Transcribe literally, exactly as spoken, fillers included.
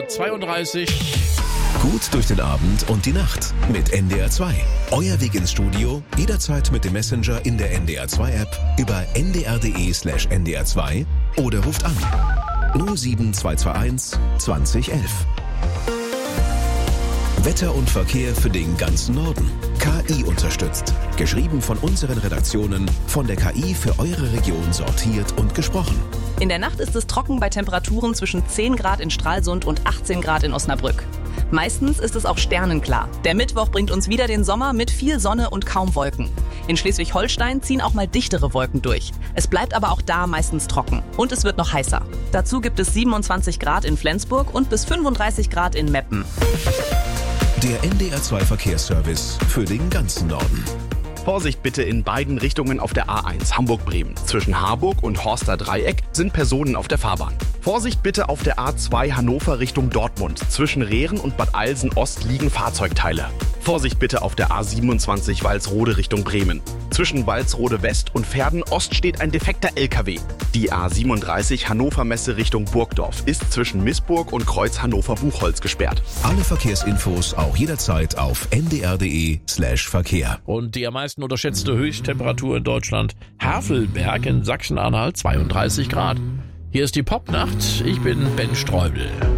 zweiunddreißig. Gut durch den Abend und die Nacht mit N D R zwei. Euer Weg ins Studio, jederzeit mit dem Messenger in der N D R zwei App über n d r punkt d e slash n d r zwei oder ruft an null sieben zwei zwei eins zwanzig elf. Wetter und Verkehr für den ganzen Norden. K I unterstützt. Geschrieben von unseren Redaktionen, von der K I für eure Region sortiert und gesprochen. In der Nacht ist es trocken bei Temperaturen zwischen zehn Grad in Stralsund und achtzehn Grad in Osnabrück. Meistens ist es auch sternenklar. Der Mittwoch bringt uns wieder den Sommer mit viel Sonne und kaum Wolken. In Schleswig-Holstein ziehen auch mal dichtere Wolken durch. Es bleibt aber auch da meistens trocken. Und es wird noch heißer. Dazu gibt es siebenundzwanzig Grad in Flensburg und bis fünfunddreißig Grad in Meppen. Der N D R zwei Verkehrsservice für den ganzen Norden. Vorsicht bitte in beiden Richtungen auf der A eins Hamburg-Bremen. Zwischen Harburg und Horster Dreieck sind Personen auf der Fahrbahn. Vorsicht bitte auf der A zwei Hannover Richtung Dortmund. Zwischen Rehren und Bad Eilsen-Ost liegen Fahrzeugteile. Vorsicht bitte auf der A siebenundzwanzig Walsrode Richtung Bremen. Zwischen Walsrode West und Verden Ost steht ein defekter L K W. Die A siebenunddreißig Hannover Messe Richtung Burgdorf ist zwischen Missburg und Kreuz Hannover-Buchholz gesperrt. Alle Verkehrsinfos auch jederzeit auf n d r punkt d e slash Verkehr. Und die am meisten unterschätzte Höchsttemperatur in Deutschland, Havelberg in Sachsen-Anhalt, zweiunddreißig Grad. Hier ist die Popnacht, ich bin Ben Streubel.